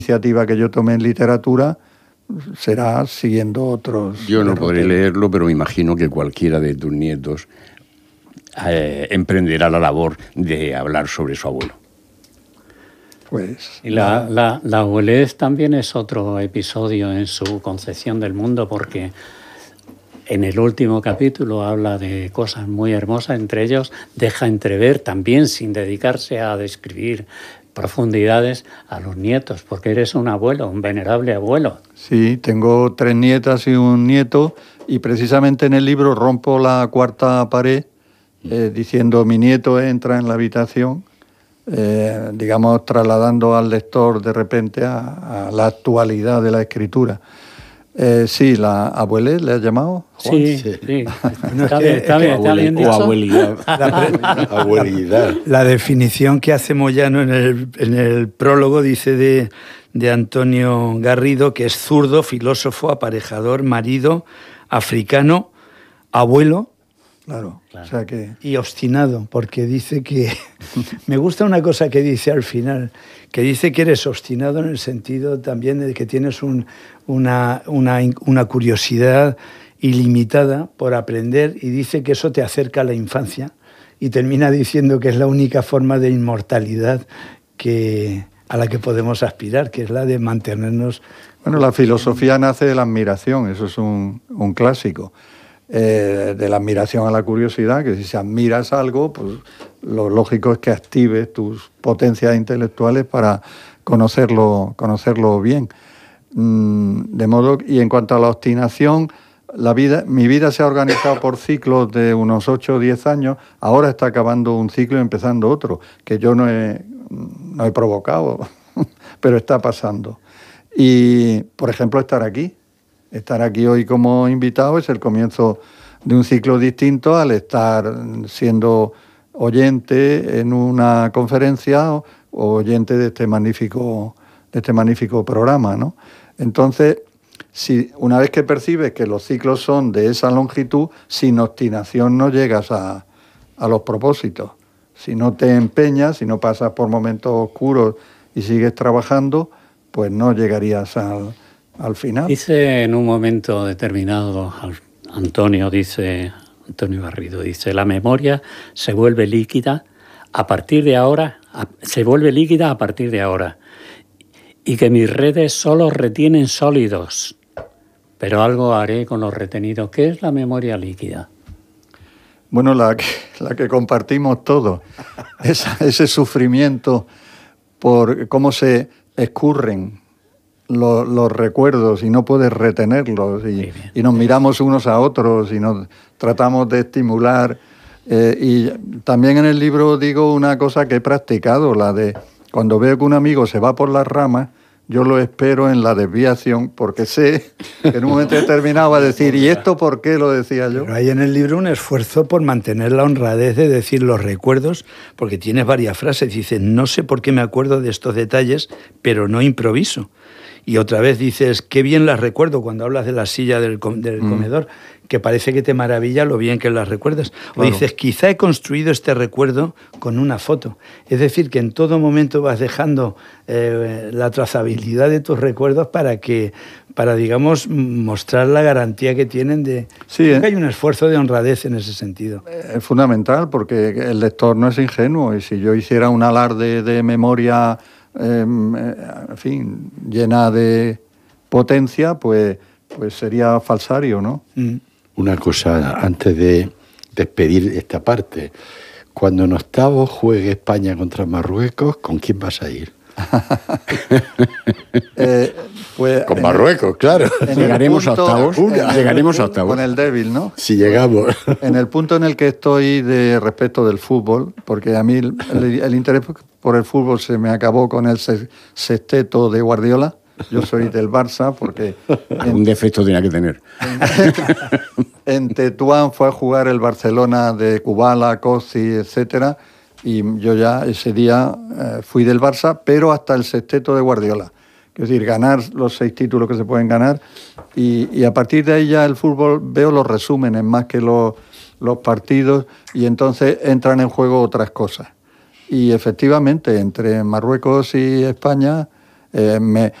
iniciativa que yo tomé en literatura será siguiendo otros... Yo no podré leerlo, pero me imagino que cualquiera de tus nietos emprenderá la labor de hablar sobre su abuelo. Pues... Y la abuelez también es otro episodio en su concepción del mundo, porque en el último capítulo habla de cosas muy hermosas, entre ellos deja entrever también, sin dedicarse a describir profundidades, a los nietos, porque eres un abuelo, un venerable abuelo. Sí, tengo 3 nietas y un nieto, y precisamente en el libro rompo la cuarta pared diciendo mi nieto entra en la habitación, digamos trasladando al lector de repente a la actualidad de la escritura. Sí, la abuelez le has llamado, Juan. Sí. No, está bien dicho. O abuelidad. Abuelidad. La definición que hace Moyano en el prólogo dice de Antonio Garrido que es zurdo, filósofo, aparejador, marido, africano, abuelo. Claro. O sea que... Y obstinado, porque dice que... Me gusta una cosa que dice al final, que dice que eres obstinado en el sentido también de que tienes una curiosidad ilimitada por aprender, y dice que eso te acerca a la infancia, y termina diciendo que es la única forma de inmortalidad a la que podemos aspirar, que es la de mantenernos... Bueno, la filosofía nace de la admiración, eso es un clásico. De la admiración a la curiosidad, que si admiras algo, pues lo lógico es que actives tus potencias intelectuales para conocerlo bien. De modo, y en cuanto a la obstinación, mi vida se ha organizado por ciclos de unos 8 o 10 años, ahora está acabando un ciclo y empezando otro, que yo no he provocado, pero está pasando. Y, por ejemplo, estar aquí hoy como invitado es el comienzo de un ciclo distinto al estar siendo oyente en una conferencia o oyente de este magnífico programa, ¿no? Entonces, si una vez que percibes que los ciclos son de esa longitud, sin obstinación no llegas a los propósitos. Si no te empeñas, si no pasas por momentos oscuros y sigues trabajando, pues no llegarías al final. Dice en un momento determinado Antonio Garrido, dice, la memoria se vuelve líquida a partir de ahora, y que mis redes solo retienen sólidos, pero algo haré con los retenidos. ¿Qué es la memoria líquida? Bueno, la que compartimos todos, ese sufrimiento por cómo se escurren los recuerdos y no puedes retenerlos y nos miramos unos a otros y nos tratamos de estimular. Y también en el libro digo una cosa que he practicado, la de cuando veo que un amigo se va por las ramas, yo lo espero en la desviación, porque sé que en un momento determinado va a decir, ¿y esto por qué lo decía yo? Pero hay en el libro un esfuerzo por mantener la honradez de decir los recuerdos, porque tienes varias frases. Dices, no sé por qué me acuerdo de estos detalles, pero no improviso. Y otra vez dices, qué bien las recuerdo, cuando hablas de la silla del comedor, que parece que te maravilla lo bien que las recuerdas. Claro. O dices, quizá he construido este recuerdo con una foto. Es decir, que en todo momento vas dejando la trazabilidad de tus recuerdos para, digamos, mostrar la garantía que tienen de... Sí, creo que hay un esfuerzo de honradez en ese sentido. Es fundamental, porque el lector no es ingenuo, y si yo hiciera un alarde de memoria... en fin, llena de potencia, pues sería falsario, ¿no? Una cosa, antes de despedir esta parte, cuando en octavos juegue España contra Marruecos, ¿con quién vas a ir? Pues con Marruecos, claro. Llegaremos a octavos. Llegaremos a octavos. Con el débil, ¿no? Si llegamos. En el punto en el que estoy respecto del fútbol, porque a mí el interés por el fútbol se me acabó con el sexteto de Guardiola. Yo soy del Barça porque... Un defecto tenía que tener. En Tetuán fue a jugar el Barcelona de Kubala, Cosi, etcétera, y yo ya ese día fui del Barça, pero hasta el sexteto de Guardiola. Es decir, ganar los 6 títulos que se pueden ganar, y a partir de ahí ya el fútbol veo los resúmenes más que los partidos, y entonces entran en juego otras cosas. Y efectivamente, entre Marruecos y España,